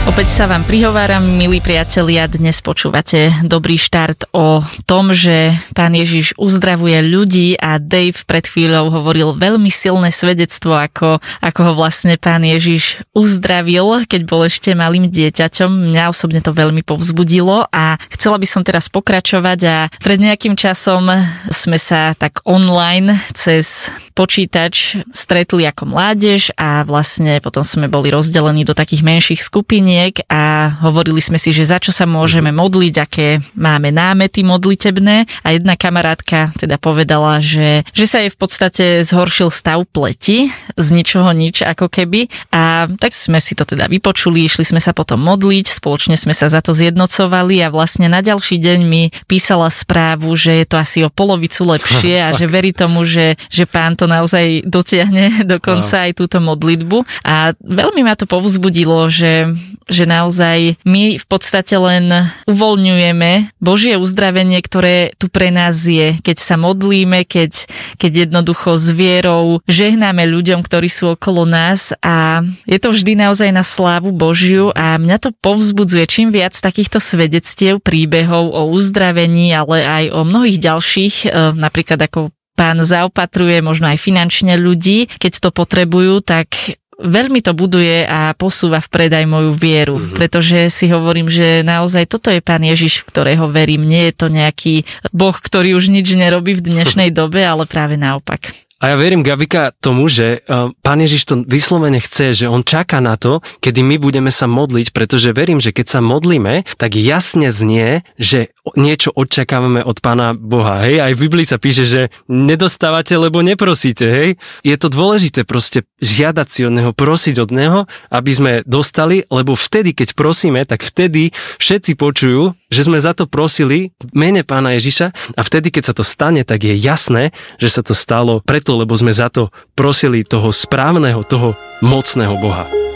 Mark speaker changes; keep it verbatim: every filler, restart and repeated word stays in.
Speaker 1: Opäť sa vám prihováram, milí priatelia, dnes počúvate Dobrý štart o tom, že Pán Ježiš uzdravuje ľudí a Dave pred chvíľou hovoril veľmi silné svedectvo, ako, ako ho vlastne Pán Ježiš uzdravil, keď bol ešte malým dieťaťom. Mňa osobne to veľmi povzbudilo a chcela by som teraz pokračovať a pred nejakým časom sme sa tak online cez počítač stretli ako mládež a vlastne potom sme boli rozdelení do takých menších skupiniek a hovorili sme si, že za čo sa môžeme modliť, aké máme námety modlitebné a jedna kamarátka teda povedala, že, že sa jej v podstate zhoršil stav pleti z ničoho nič ako keby a tak sme si to teda vypočuli, išli sme sa potom modliť, spoločne sme sa za to zjednocovali a vlastne na ďalší deň mi písala správu, že je to asi o polovicu lepšie a že verí tomu, že, že Pán to naozaj dotiahne dokonca aj túto modlitbu a veľmi ma to povzbudilo, že, že naozaj my v podstate len uvoľňujeme Božie uzdravenie, ktoré tu pre nás je. Keď sa modlíme, keď, keď jednoducho s vierou žehnáme ľuďom, ktorí sú okolo nás a je to vždy naozaj na slávu Božiu a mňa to povzbudzuje čím viac takýchto svedectiev, príbehov o uzdravení, ale aj o mnohých ďalších, napríklad ako Pán zaopatruje možno aj finančne ľudí, keď to potrebujú, tak veľmi to buduje a posúva vpred aj moju vieru, mm-hmm. pretože si hovorím, že naozaj toto je Pán Ježiš, v ktorého verím. Nie je to nejaký Boh, ktorý už nič nerobí v dnešnej dobe, ale práve naopak.
Speaker 2: A ja verím, Gabika, tomu, že uh, Pán Ježiš to vyslovene chce, že on čaká na to, kedy my budeme sa modliť, pretože verím, že keď sa modlíme, tak jasne znie, že niečo očakávame od Pána Boha. Hej? Aj v Biblii sa píše, že nedostávate, lebo neprosíte. Hej? Je to dôležité proste žiadať si od Neho, prosiť od Neho, aby sme dostali, lebo vtedy, keď prosíme, tak vtedy všetci počujú, že sme za to prosili v mene Pána Ježiša a vtedy, keď sa to stane, tak je jasné, že sa to stalo preto, lebo sme za to prosili toho správneho, toho mocného Boha.